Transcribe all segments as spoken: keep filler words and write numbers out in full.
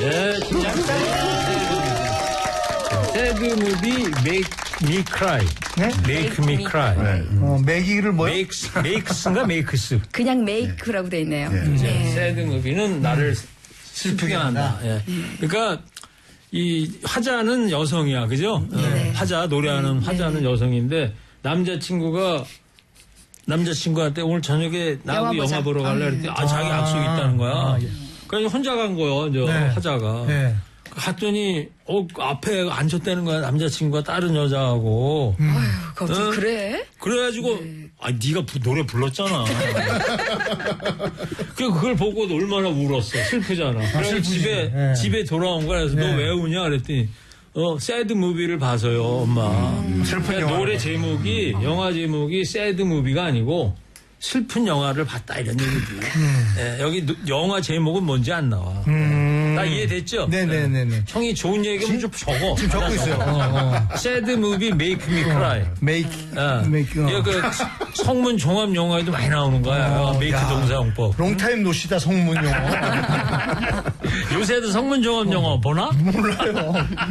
네, 진짜. 새드 무비 Make Me Cry. 네? Make Me Cry. 네. 어, 매기를 뭐요? Makes, Makes인가 Makes? 그냥 메이크라고 돼 있네요. 네. 네. 새드 무비는 나를 슬프게 한다. 예. 그러니까 이 화자는 여성이야, 그죠? 네. 화자 노래하는 네. 화자는 네. 여성인데 남자친구가 남자친구한테 오늘 저녁에 나하고 영화, 영화 보러 갈래 그랬더니 아, 자기 약속이 있다는 거야. 아, 예. 그래서 혼자 간 거예요, 저 네. 화자가. 네. 갔더니 어 앞에 앉혔다는 거야, 남자친구가 다른 여자하고. 음. 아휴, 갑자기 어? 그래? 그래가지고 네. 아 네가 부, 노래 불렀잖아. 그 그걸 보고 얼마나 울었어. 슬프잖아. 아, 그래서 집에 네. 집에 돌아온 거야. 그래서 네. 너 왜 우냐 그랬더니 어 새드 무비를 봐서요, 엄마. 음, 슬픈 영화. 노래 제목이 영화 제목이 새드 무비가 아니고 슬픈 영화를 봤다 이런 얘기지. 음. 네, 여기 영화 제목은 뭔지 안 나와. 음. 나 이해됐죠? 네네네네. 네. 형이 좋은 얘기면 좀 적어. 지금 적고 있어요. 어, 어. 새드 무비 Make Me Cry. 어, make, 어. make. 어. 이거 그 성문 종합 영화에도 많이 나오는 거야. 어, 메이크 동사용법. 롱타임 노시다 성문 영화. 요새도 성문 종합 영화 보나? 몰라요.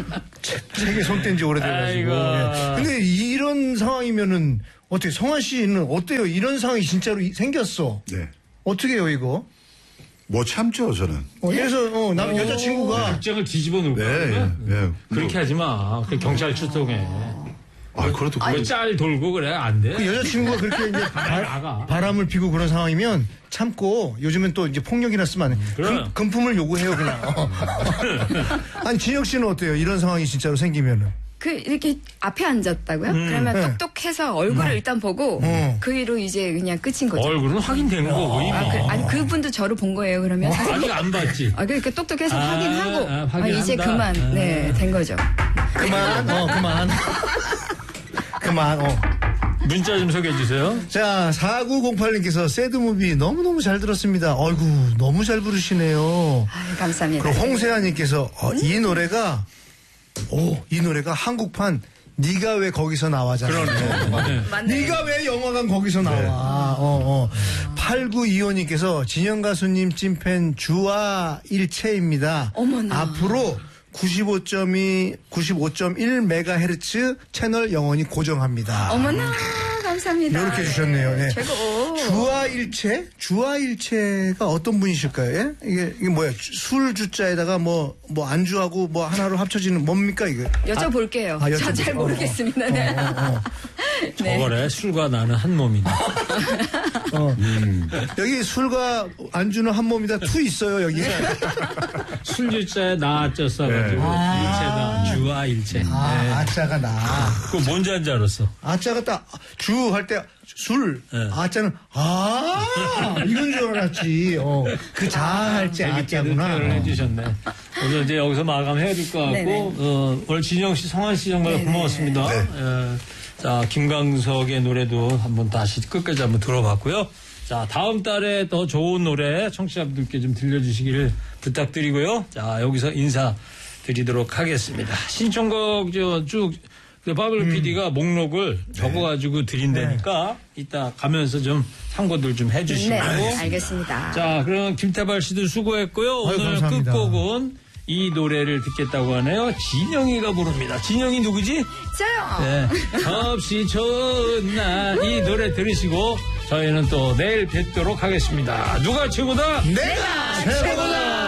책에 손 뗀 지 오래돼가지고. 예. 근데 이런 상황이면은 어떻게 성환 씨는 어때요? 이런 상황이 진짜로 생겼어. 네. 어떻게 해요 이거? 뭐 참죠 저는. 어, 그래서 어, 남 여자친구가 극장을 뒤집어 놓고. 네, 네. 그렇게 하지 마. 그 경찰 출동해. 아, 그래도 그 짤 돌고 그래 안 돼. 그 여자친구가 그렇게 이제 바, 바람을 피고 그런 상황이면 참고 요즘엔 또 이제 폭력이나 쓰면 안 돼. 금, 금품을 요구해요 그냥. 아니 진혁 씨는 어때요? 이런 상황이 진짜로 생기면은. 그 이렇게 앞에 앉았다고요? 음, 그러면 네. 똑똑해서 얼굴을 음. 일단 보고 음. 그 위로 이제 그냥 끝인 거죠. 얼굴은 확인된 거고 이미. 아, 그, 아니 그분도 저를 본 거예요. 그러면 어, 아직 안 봤지. 아 그러니까 똑똑해서 아, 확인하고 아, 아, 이제 그만 아. 네, 된 거죠. 그만. 어 그만. 그만. 어. 문자 좀 소개해 주세요. 자, 사구공팔님께서 새드무비 너무너무 잘 들었습니다. 어이구, 너무 잘 부르시네요. 아유, 감사합니다. 그리고 홍세아님께서 어, 음. 이 노래가 오, 이 노래가 한국판 네가 왜 거기서 나와잖아요. 그러네. 네가 왜 영화관 거기서 나와. 네. 어, 어. 팔구이오님께서 진영 가수님 찐팬 주아 일체입니다. 어머나. 앞으로 구십오 점 이, 구십오 점 일 메가헤르츠 채널 영원히 고정합니다. 어머나, 감사합니다. 이렇게 해주셨네요. 네. 최고. 주아일체? 주아일체가 어떤 분이실까요? 예? 이게, 이게 뭐야? 술 주자에다가 뭐, 뭐 안주하고 뭐 하나로 합쳐지는 뭡니까, 이게? 여쭤볼게요. 아, 아, 저 잘 모르겠습니다. 어, 어, 어, 어. 네. 저거래, 술과 나는 한 몸이다. 어. 음. 여기 술과 안주는 한 몸이다. 투 있어요, 여기. 술 주자에 나아쪄 써가지고. 아~ 일체다. 주아 일체. 아, 네. 아자가 나. 그거 뭔지 안 줄 알았어. 아자가 딱, 주 할 때, 술. 네. 아자는, 아, 이건 줄 알았지. 어. 그 자할지 아, 아자구나. 표현을 해주셨네. 오늘 이제 여기서 마감해야 될 것 같고, 어, 오늘 진영 씨, 성환 씨 정말 네네. 고마웠습니다. 네. 에, 자, 김광석의 노래도 한번 다시 끝까지 한번 들어봤고요. 자, 다음 달에 더 좋은 노래 청취자분들께 좀 들려주시길 부탁드리고요. 자, 여기서 인사드리도록 하겠습니다. 신청곡 저 쭉 바블 음. 피디가 목록을 네. 적어가지고 드린다니까 네. 이따 가면서 좀 참고들 좀 해주시고. 네, 알겠습니다. 자, 그럼 김태발 씨도 수고했고요. 아유, 오늘 감사합니다. 끝곡은 이 노래를 듣겠다고 하네요. 진영이가 부릅니다. 진영이 누구지? 저요. 네. 없이 좋은 날 이 노래 들으시고 저희는 또 내일 뵙도록 하겠습니다. 누가 최고다? 내가 최고다!